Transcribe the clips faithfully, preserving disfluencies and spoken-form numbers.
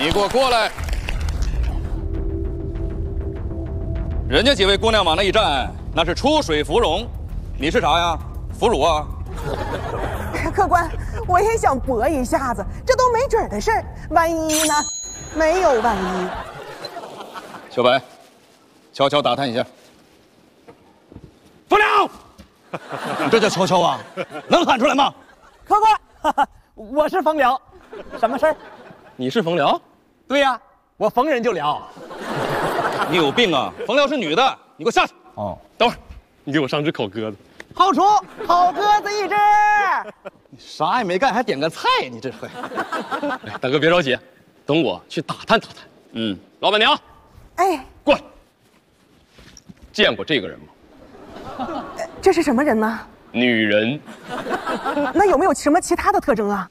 你给我过来！人家几位姑娘往那一站，那是出水芙蓉，你是啥呀？腐乳啊？ 客官，我也想搏一下子，这都没准的事儿，万一呢？没有万一。 小白，悄悄打探一下。 冯了， 你这叫悄悄啊？能喊出来吗？ 客官，哈哈，我是冯辽，什么事儿？ 你是冯辽？ 对呀、啊，我逢人就聊。 你有病啊！冯辽是女的，你给我下去。 哦，等会儿，你给我上只烤鸽子。 后厨，烤鸽子一只。 你啥也没干，还点个菜，你这回。 哎，大哥别着急，等我去打探打探。 嗯， 老板娘， 哎， 过来。见过这个人吗？ 这是什么人呢？ 女人。 那有没有什么其他的特征啊？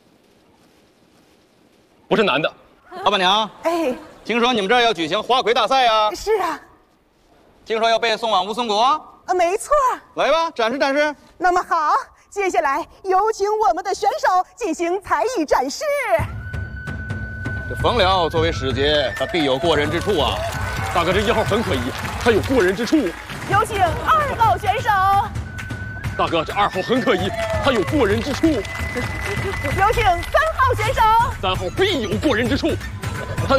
不是男的。 老板娘， 哎， 听说你们这儿要举行花魁大赛啊？ 是啊， 听说要被送往乌松国？ 啊，没错。 来吧，展示展示。 那么好，接下来有请我们的选手进行才艺展示。 这冯辽作为使节，他必有过人之处啊！ 大哥，这一号很可疑，他有过人之处。 有请二号选手。 大哥，这二号很可疑，他有过人之处。 有请三号选手。 三号必有过人之处。他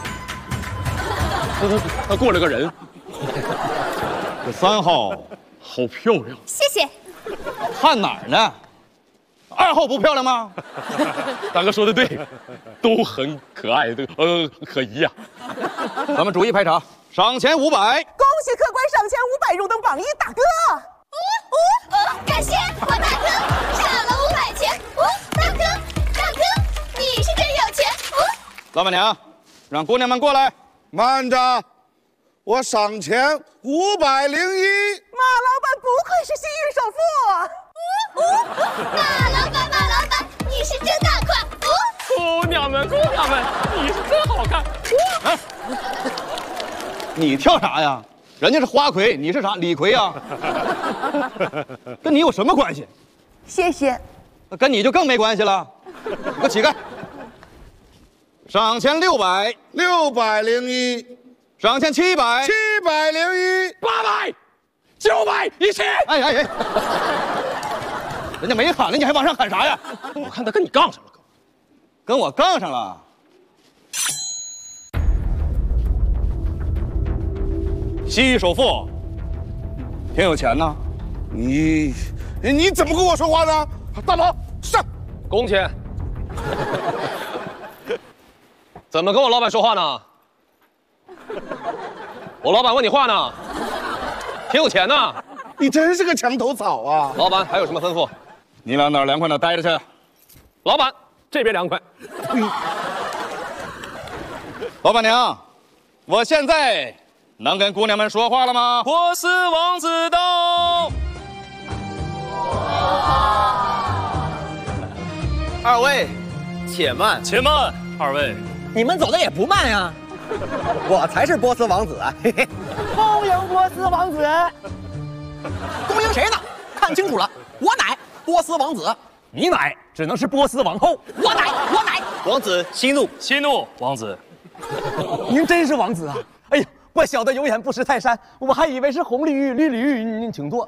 他他他过了个人。 这三号好漂亮。 谢谢。 看哪儿呢？二号不漂亮吗？ 大哥说的对，都很可爱，这个呃可疑呀、 啊。咱们逐一排场，赏钱五百。 恭喜客官赏钱五百，荣登榜一大哥。 哦哦，感谢我大哥赏了五百钱。哦，大哥，大哥，你是真有钱。哦， 老板娘，让姑娘们过来。 慢着，我赏钱五百零一。 马老板不愧是西域首富。 哦哦，马老板，马老板，你是真大款。哦， 姑娘们，姑娘们，你是真好看。哦， 啊，你跳啥呀？人家是花魁，你是啥？李逵啊？跟你有什么关系？ 谢谢。 跟你就更没关系了。个乞丐。赏钱六百， 六百零一， 赏钱七百， 七百零一， 八百，九百，一千。 哎哎哎！人家没喊了，你还往上喊啥呀？ 我看他跟你杠上了，哥。 跟我杠上了。西域首富，挺有钱呢。 你你怎么跟我说话呢？大佬上， 工钱。怎么跟我老板说话呢？我老板问你话呢，挺有钱呢。 你真是个墙头草啊！ 老板还有什么吩咐？ 你俩哪儿凉快哪儿待着去。 老板这边凉快。 老板娘，我现在能跟姑娘们说话了吗？ 波斯王子到。 二位，且慢， 且慢，二位。 你们走的也不慢呀！我才是波斯王子，嘿嘿！恭迎波斯王子！恭迎谁呢？看清楚了，我乃波斯王子。 你乃只能是波斯王后。 我乃我乃王子息怒，息怒，王子。 您真是王子啊！哎呀，我小的有眼不识泰山，我还以为是红驴绿驴，您请坐。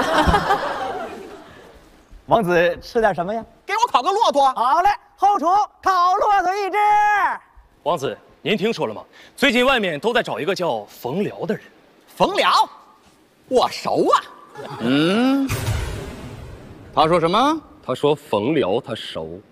王子吃点什么呀？给我烤个骆驼。好嘞，后厨烤骆驼一只。 王子，您听说了吗？最近外面都在找一个叫冯辽的人。 冯辽，我熟啊。 嗯，他说什么？ 他说冯辽他熟。